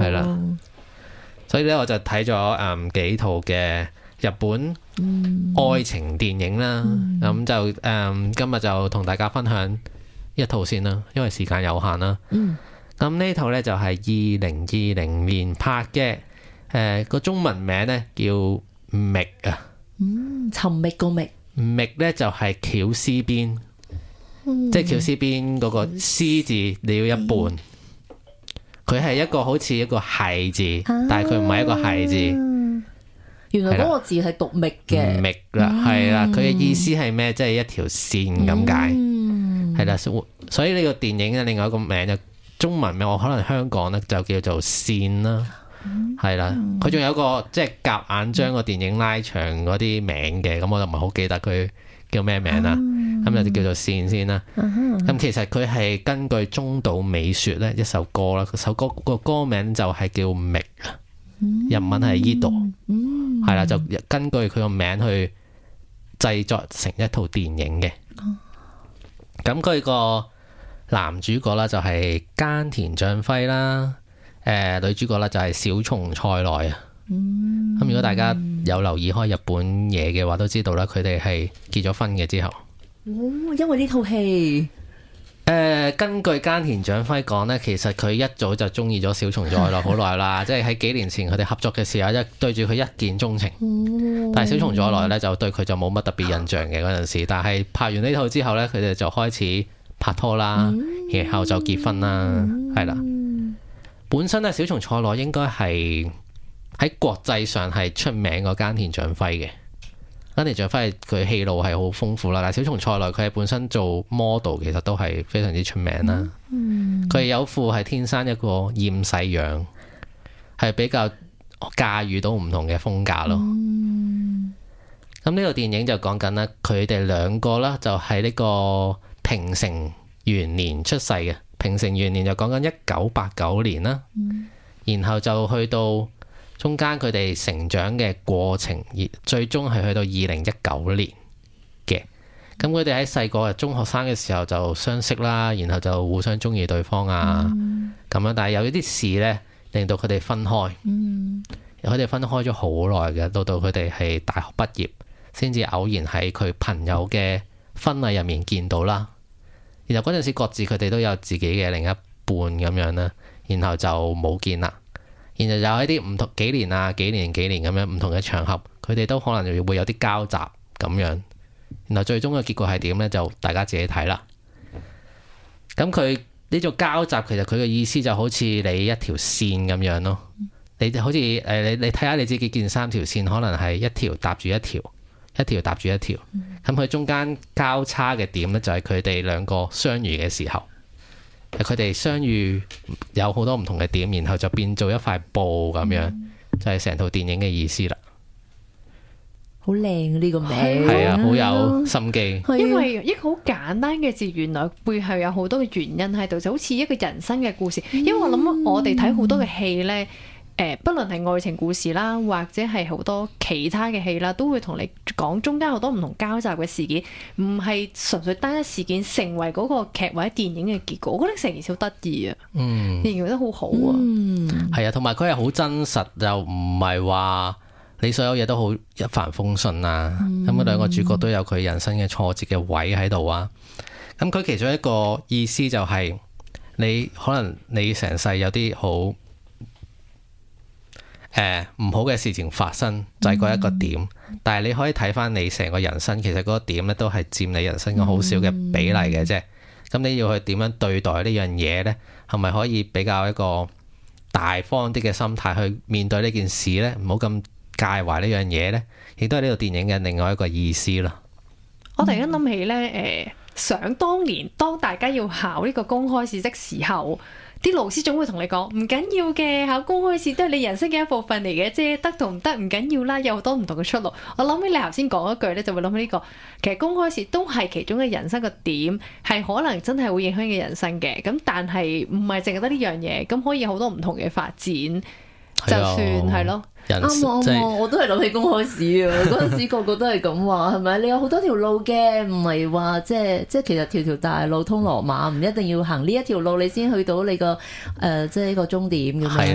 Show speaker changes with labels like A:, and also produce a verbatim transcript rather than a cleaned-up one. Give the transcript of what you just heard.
A: 係啦。所以咧，我就睇咗誒幾套嘅日本愛情電影啦。咁、嗯、就誒、嗯、今日就同大家分享一套先啦，因為時間有限啦。咁、嗯、呢套咧就係二零二零年拍嘅，誒、呃、個中文名咧叫《覓》啊。
B: 嗯，尋覓個覓。
A: 覓咧就係絞絲邊，嗯、即係絞絲邊嗰個絲字你要一半。佢係一個好似一個係字，啊、但係佢唔係一個係字。
B: 原來嗰個字係讀覓嘅。
A: 覓啦，係啦，佢嘅意思係咩？即係一條線咁解。係啦、嗯，所以呢個電影咧，另外一個名就中文名，我可能香港咧就叫做線啦。係啦，佢仲有一個即係夾硬將個電影拉長嗰啲名嘅，咁我就唔係好記得佢叫咩名啦。咁就叫做線先啦。咁其實佢係根據中島美雪咧一首歌啦，首歌個歌名就係叫覓，日文係伊度，係啦，就根據佢個名去製作成一套電影嘅。咁佢個男主角啦就係菅田將暉啦。誒、呃、女主角咧就係小松菜奈啊，咁、嗯、如果大家有留意開日本嘢嘅話，都知道啦，佢哋係結咗婚嘅之後。
B: 哦，因為呢套戲，誒、
A: 呃、根據菅田將暉講咧，其實佢一早就中意咗小松菜奈好耐啦，即係喺幾年前佢哋合作嘅時候，一對住佢一見鍾情。哦、但係小松菜奈咧就對佢就冇乜特別印象嘅嗰陣時，但係拍完呢套之後咧，佢哋就開始拍拖啦，嗯、然後就結婚啦，係啦、嗯。本身咧，小松菜奈應該係喺國際上係出名過菅田將暉嘅。菅田將暉佢戲路係好豐富啦，但係小松菜奈佢係本身做 model 其實都係非常之出名啦。佢、嗯、有副係天生一個厭世樣，係比較駕馭到唔同嘅風格咯。咁呢、嗯、個電影就講緊啦，佢哋兩個啦就係呢個平成元年出世嘅。平成元年就講緊一九八九年啦，嗯、然後就去到中間佢哋成長嘅過程，而最終係去到二零一九年嘅。咁佢哋喺細個中學生嘅時候就相識啦，然後就互相中意對方啊，咁樣、嗯。但係有一啲事呢，令到佢哋分開，佢哋、嗯、分開咗好耐嘅，到到佢哋係大學畢業，先至偶然喺佢朋友嘅婚禮入面見到啦。然後嗰陣時各自佢哋都有自己嘅另一半咁樣啦，然後就冇見啦。然後有喺啲唔同幾年啊幾年幾年咁樣唔同嘅場合，佢哋都可能會有啲交集咁樣。然後最終嘅結果係點呢？就大家自己睇啦。咁佢呢種交集其實佢嘅意思就好似你一條線咁樣咯。你好似誒你你睇下你自己件三條線，可能係一條搭住一條。一條搭住一條，咁佢、嗯、中間交叉嘅點呢，就係佢哋兩個相遇嘅時候，佢哋相遇有好多唔同嘅點，然後就變做一塊布咁樣，嗯、就係成套電影嘅意思啦。
B: 好靚呢個名，
A: 係啊，好有心機。
C: 因為一個好簡單嘅字，原來背後有好多嘅原因喺度，就好似一個人生嘅故事。因為我諗我哋睇好多嘅戲呢。誒、呃，不論係愛情故事啦，或者係好多其他嘅戲啦，都會同你講中間好多唔同交集嘅事件，唔係純粹單一事件成為嗰個劇或者電影嘅結果。我覺得成件事好得意啊，嗯，形容得好好啊，嗯，
A: 係啊，同埋佢係好真實，就唔係話你所有嘢都好一帆風順啊。咁啊、嗯，兩個主角都有佢人生嘅挫折嘅位喺度啊。咁佢其中一個意思就係、是、你可能你成世有啲好。誒，唔、呃、好嘅事情發生就係嗰一個點，嗯、但係你可以睇翻你成個人生，其實嗰個點咧都係佔你人生嘅好少嘅比例嘅啫。咁、嗯、你要去點樣對待呢樣嘢呢？係咪可以比較一個大方啲嘅心態去面對呢件事呢？唔好咁介懷呢樣嘢呢？亦都係呢套電影嘅另外一個意思啦。
C: 我突然間諗起呢，誒、呃，想當年當大家要考呢個公開試的時候。啲老師總會同你講唔緊要嘅，考公開試都係你人生嘅一部分嚟嘅啫，得同唔得唔緊要啦，有好多唔同嘅出路。我諗起你頭先講一句咧，就會諗起呢個，其實公開試都係其中嘅人生嘅點，係可能真係會影響嘅人生嘅。咁但係唔係淨係得呢樣嘢，咁可以有好多唔同嘅發展，就算係咯。
B: 啱啊啱啊，我都係諗起公開試啊！嗰陣時個個都係咁話，係咪？你有好多條路嘅，唔係話即係即係其實條條大路通羅馬，唔一定要行呢一條路，你先去到你個誒、呃、即係一個終點咁樣。